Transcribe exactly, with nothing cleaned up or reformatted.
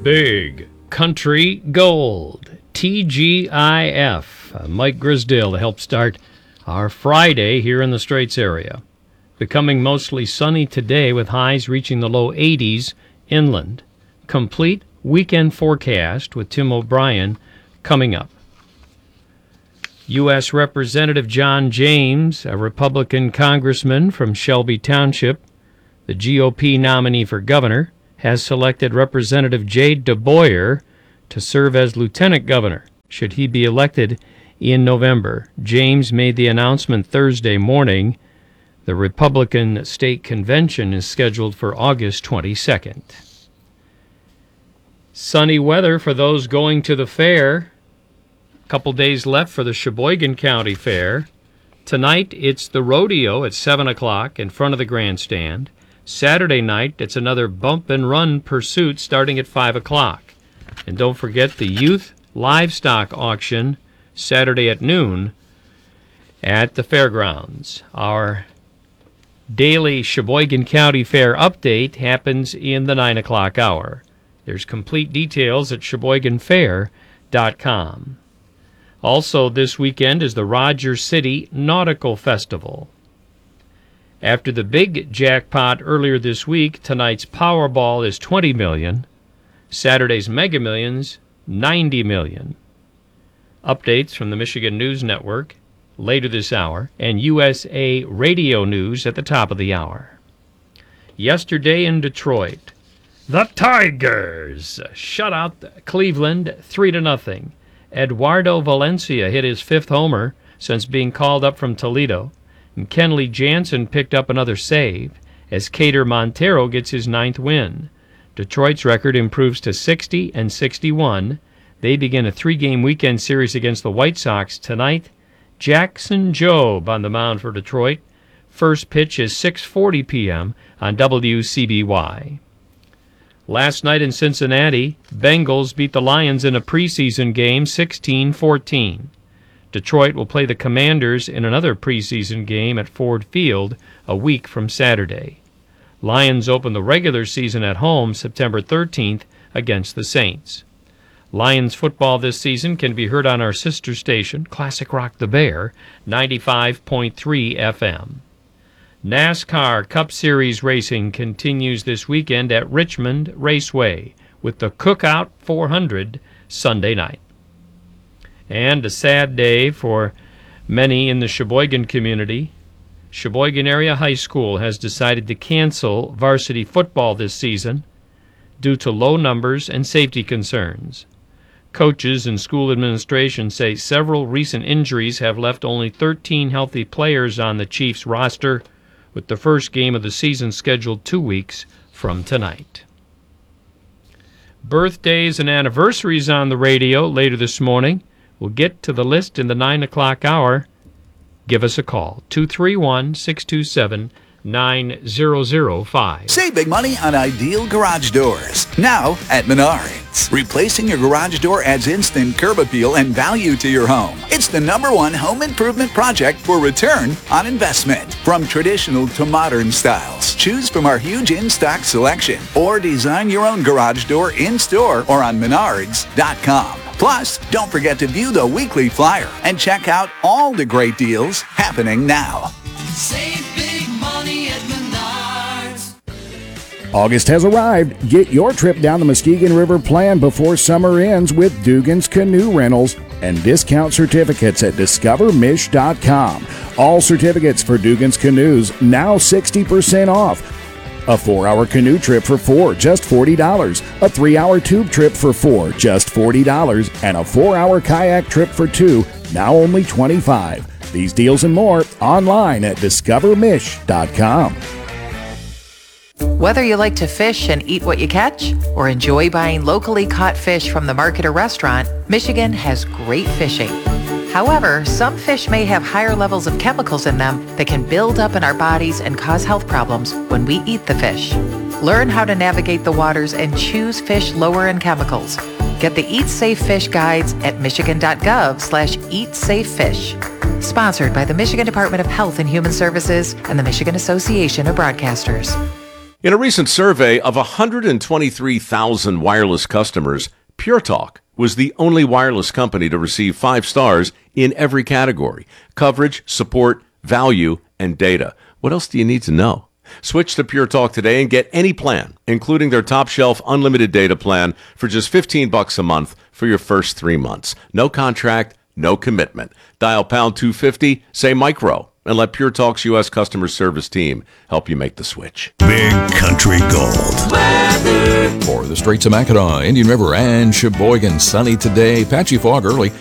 Big Country Gold, T G I F. Uh, Mike Grisdale to help start our Friday here in the Straits area. Becoming mostly sunny today with highs reaching the low eighties inland. Complete weekend forecast with Tim O'Brien coming up. U S Representative John James, a Republican congressman from Shelby Township, the G O P nominee for governor, has selected Representative Jade DeBoyer to serve as lieutenant governor, should he be elected in November. James made the announcement Thursday morning. The Republican State Convention is scheduled for August twenty-second. Sunny weather for those going to the fair. A couple days left for the Sheboygan County Fair. Tonight, it's the rodeo at seven o'clock in front of the grandstand. Saturday night, it's another bump and run pursuit starting at five o'clock. And don't forget the youth livestock auction Saturday at noon at the fairgrounds. Our daily Sheboygan County Fair update happens in the nine o'clock hour. There's complete details at sheboygan fair dot com. Also this weekend is the Rogers City Nautical Festival. After the big jackpot earlier this week, tonight's Powerball is twenty million dollars. Saturday's Mega Millions, ninety million dollars. Updates from the Michigan News Network later this hour, and U S A Radio News at the top of the hour. Yesterday in Detroit, the Tigers shut out Cleveland three to nothing. Eduardo Valencia hit his fifth homer since being called up from Toledo, and Kenley Jansen picked up another save as Cater Montero gets his ninth win. Detroit's record improves to sixty and sixty-one. They begin a three-game weekend series against the White Sox tonight. Jackson Jobe on the mound for Detroit. First pitch is six forty p.m. on W C B Y. Last night in Cincinnati, Bengals beat the Lions in a preseason game sixteen fourteen. Detroit will play the Commanders in another preseason game at Ford Field a week from Saturday. Lions open the regular season at home September thirteenth against the Saints. Lions football this season can be heard on our sister station, Classic Rock the Bear, ninety-five point three F M. NASCAR Cup Series racing continues this weekend at Richmond Raceway with the Cookout four hundred Sunday night. And a sad day for many in the Sheboygan community. Sheboygan Area High School has decided to cancel varsity football this season due to low numbers and safety concerns. Coaches and school administration say several recent injuries have left only thirteen healthy players on the Chiefs roster, with the first game of the season scheduled two weeks from tonight. Birthdays and anniversaries on the radio later this morning. We'll get to the list in the nine o'clock hour. Give us a call, two three one, six two seven, nine zero zero five. Save big money on ideal garage doors. Now at Menards. Replacing your garage door adds instant curb appeal and value to your home. It's the number one home improvement project for return on investment. From traditional to modern styles, choose from our huge in-stock selection or design your own garage door in-store or on menards dot com. Plus, don't forget to view the weekly flyer and check out all the great deals happening now. Save big money at Menards. August has arrived. Get your trip down the Muskegon River planned before summer ends with Dugan's Canoe Rentals and discount certificates at discover mish dot com. All certificates for Dugan's Canoes now sixty percent off. A four-hour canoe trip for four, just forty dollars. A three-hour tube trip for four, just forty dollars. And a four-hour kayak trip for two, now only twenty-five dollars. These deals and more online at discover mish dot com. Whether you like to fish and eat what you catch or enjoy buying locally caught fish from the market or restaurant, Michigan has great fishing. However, some fish may have higher levels of chemicals in them that can build up in our bodies and cause health problems when we eat the fish. Learn how to navigate the waters and choose fish lower in chemicals. Get the Eat Safe Fish guides at michigan dot gov slash eat safe fish. Sponsored by the Michigan Department of Health and Human Services and the Michigan Association of Broadcasters. In a recent survey of one hundred twenty-three thousand wireless customers, Pure Talk was the only wireless company to receive five stars in every category: coverage, support, value, and data. What else do you need to know? Switch to Pure Talk today and get any plan, including their top shelf unlimited data plan, for just fifteen bucks a month for your first three months. No contract, no commitment. Dial pound two fifty, say micro, and let Pure Talk's U S customer service team help you make the switch. Big Country Gold. For the Straits of Mackinac, Indian River, and Sheboygan, sunny today. Patchy fog early.